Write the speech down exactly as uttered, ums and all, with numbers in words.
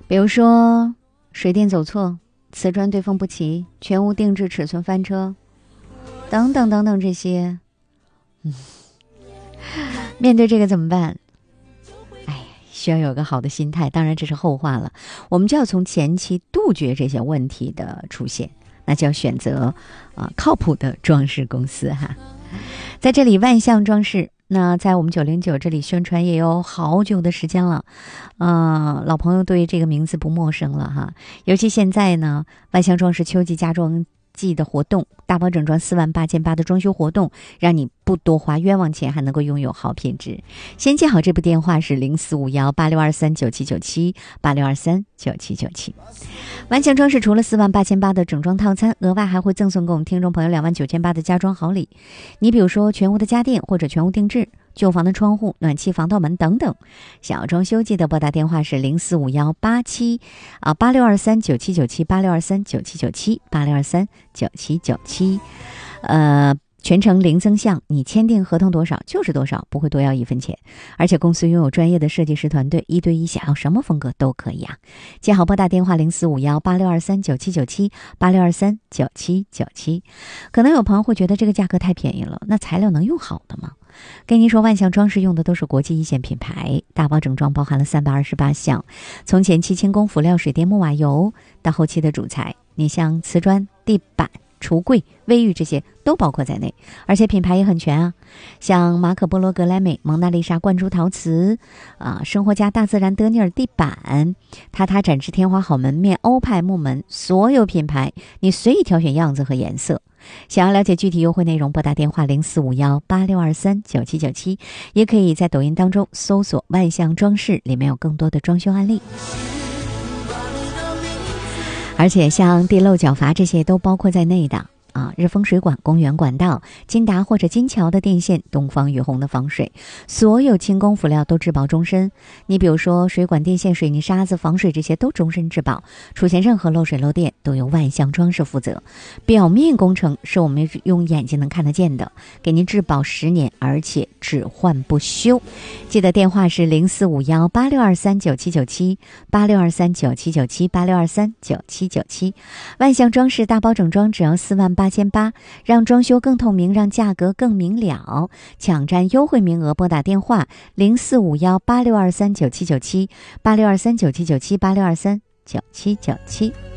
比如说水电走错、瓷砖对缝不齐、全屋定制尺寸翻车等等等等这些。嗯，面对这个怎么办？哎，需要有个好的心态，当然这是后话了。我们就要从前期杜绝这些问题的出现，那就要选择啊、呃、靠谱的装饰公司哈。在这里，万象装饰，那在我们九零九这里宣传也有好久的时间了，呃，老朋友对这个名字不陌生了哈。尤其现在呢，万象装饰秋季家装季的活动，大包整装四万八千八的装修活动，让你不多花冤枉钱，还能够拥有好品质。先记好这部电话是零四五幺八六二三九七九七八六二三九七九七。万象装饰除了四万八千八的整装套餐，额外还会赠送给我们听众朋友两万九千八的家装好礼。你比如说全屋的家电或者全屋定制、旧房的窗户、暖气、防盗门等等。想要装修记得拨打电话是零四五幺八七啊八六二三九七九七八六二三九七九七八六二三九七九七，呃。全程零增项，你签订合同多少就是多少，不会多要一分钱。而且公司拥有专业的设计师团队，一对一想要什么风格都可以啊。记好拨打电话零四五幺八六二三九七九七八六二三九七九七。可能有朋友会觉得这个价格太便宜了，那材料能用好的吗？跟您说，万象装饰用的都是国际一线品牌，大包整装包含了三百二十八项，从前期轻工辅料、水电、木瓦油到后期的主材，你像瓷砖、地板、橱柜、卫浴这些都包括在内，而且品牌也很全啊，像马可波罗格莱美、蒙娜丽莎灌珠陶瓷啊、生活家大自然德尼尔地板、塔塔展翅天花好门面、欧派木门，所有品牌你随意挑选样子和颜色。想要了解具体优惠内容，拨打电话零四五幺八六二三九七九七，也可以在抖音当中搜索万象装饰，里面有更多的装修案例。而且像地漏角阀这些都包括在内的啊，日风水管、公园管道、金达或者金桥的电线、东方雨虹的防水，所有轻工辅料都质保终身。你比如说水管、电线、水泥、沙子、防水这些都终身质保，出现任何漏水漏电都由万象装饰负责。表面工程是我们用眼睛能看得见的，给您质保十年，而且只换不修。记得电话是零四五幺八六二三九七九七八六二三九七九七八六二三九七九七。万象装饰大包整装只要四万八千八，让装修更透明，让价格更明了。抢占优惠名额，拨打电话零四五幺八六二三九七九七八六二三九七九七八六二三九七九七。